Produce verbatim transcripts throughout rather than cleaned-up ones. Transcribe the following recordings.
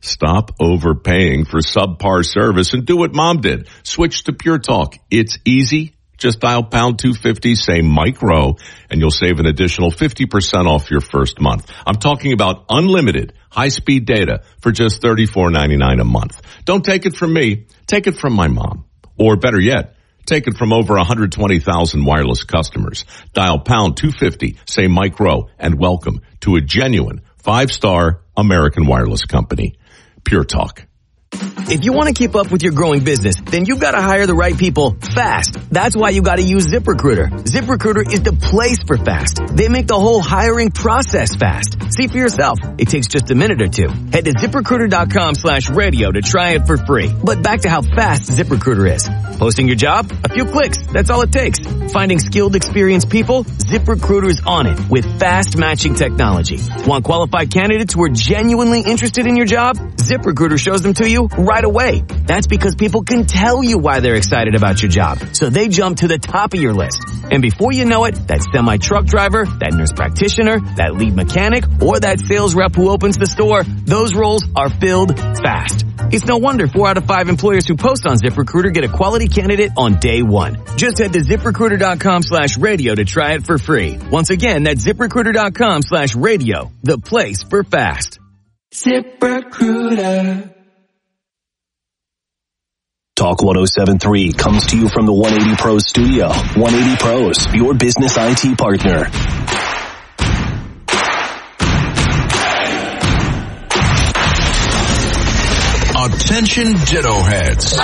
Stop overpaying for subpar service and do what Mom did. Switch to Pure Talk. It's easy. Just dial pound two fifty, say Mike Rowe, and you'll save an additional fifty percent off your first month. I'm talking about unlimited high-speed data for just thirty-four ninety-nine a month. Don't take it from me. Take it from my mom. Or better yet, take it from over one hundred twenty thousand wireless customers. Dial pound two fifty, say Mike Rowe, and welcome to a genuine five-star American wireless company. Pure Talk. If you want to keep up with your growing business, then you've got to hire the right people fast. That's why you got to use ZipRecruiter. ZipRecruiter is the place for fast. They make the whole hiring process fast. See for yourself. It takes just a minute or two. Head to ZipRecruiter.com slash radio to try it for free. But back to how fast ZipRecruiter is. Posting your job? A few clicks. That's all it takes. Finding skilled, experienced people? ZipRecruiter's on it with fast matching technology. Want qualified candidates who are genuinely interested in your job? ZipRecruiter shows them to you right away. That's because people can tell you why they're excited about your job. So they jump to the top of your list. And before you know it, that semi-truck driver, that nurse practitioner, that lead mechanic, or that sales rep who opens the store, those roles are filled fast. It's no wonder four out of five employers who post on ZipRecruiter get a quality candidate on day one. Just head to ZipRecruiter.com slash radio to try it for free. Once again, that's ZipRecruiter.com slash radio, the place for fast. ZipRecruiter. Talk one oh seven point three comes to you from the one eighty Pros studio. one eighty Pros, your business I T partner. Attention Ditto Heads.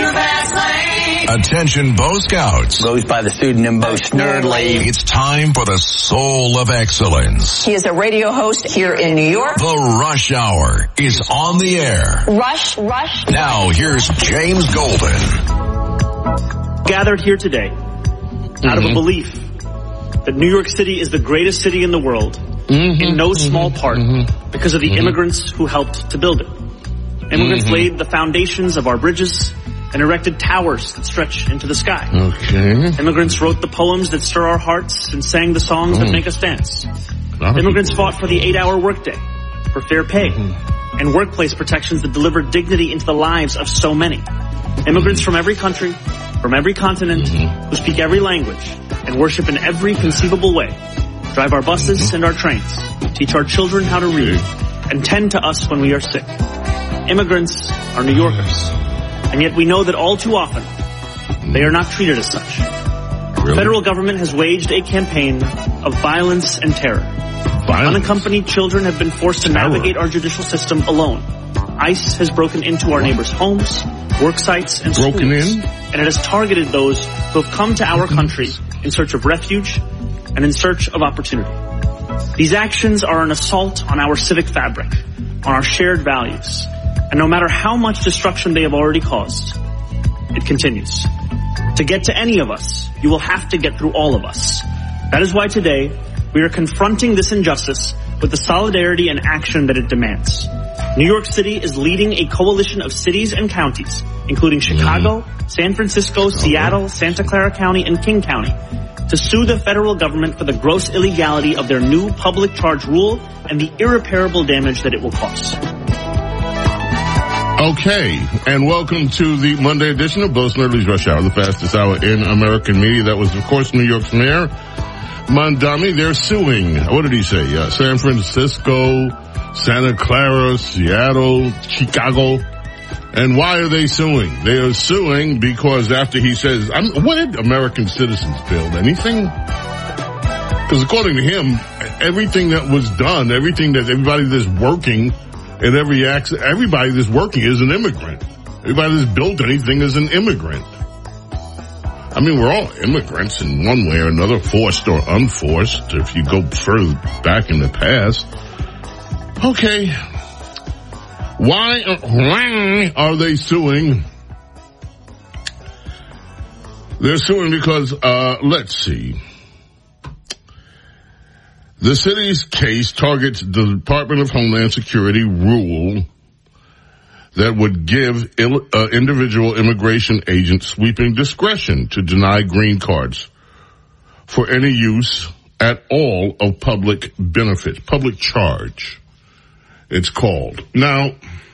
Attention Bo Scouts. Goes by the pseudonym Bo Snerdley. It's time for the Soul of Excellence. He is a radio host here in New York. The Rush Hour is on the air. Rush, rush. Now here's James Golden. Gathered here today mm-hmm. out of a belief that New York City is the greatest city in the world, mm-hmm. in no small part mm-hmm. because of the mm-hmm. immigrants who helped to build it. Immigrants mm-hmm. laid the foundations of our bridges and erected towers that stretch into the sky. Okay. Immigrants wrote the poems that stir our hearts and sang the songs mm. that make us dance. Immigrants fought for the eight-hour workday, for fair pay, mm-hmm. and workplace protections that deliver dignity into the lives of so many. Immigrants from every country, from every continent, mm-hmm. who speak every language and worship in every conceivable way, drive our buses mm-hmm. and our trains, teach our children how to read, and tend to us when we are sick. Immigrants are New Yorkers, and yet we know that all too often they are not treated as such. Really? The federal government has waged a campaign of violence and terror. Violence. Unaccompanied children have been forced to terror. navigate our judicial system alone. ICE has broken into our neighbors' homes, work sites, and broken schools, in? and it has targeted those who have come to our country in search of refuge and in search of opportunity. These actions are an assault on our civic fabric, on our shared values. And no matter how much destruction they have already caused, it continues. To get to any of us, you will have to get through all of us. That is why today we are confronting this injustice with the solidarity and action that it demands. New York City is leading a coalition of cities and counties, including Chicago, San Francisco, Seattle, Santa Clara County, and King County, to sue the federal government for the gross illegality of their new public charge rule and the irreparable damage that it will cause. Okay, and welcome to the Monday edition of Bo Snerdley's Rush Hour, the fastest hour in American media. That was, of course, New York's Mayor Mamdani. They're suing, what did he say? Uh, San Francisco, Santa Clara, Seattle, Chicago. And why are they suing? They are suing because after he says, I'm, what did American citizens build? Anything? Because according to him, everything that was done, everything that everybody that's working and every accident, everybody that's working is an immigrant. Everybody that's built anything is an immigrant. I mean, we're all immigrants in one way or another, forced or unforced, if you go further back in the past. Okay. Why, why are they suing? They're suing because, uh, let's see. The city's case targets the Department of Homeland Security rule that would give il- uh, individual immigration agents sweeping discretion to deny green cards for any use at all of public benefits, public charge, it's called. Now,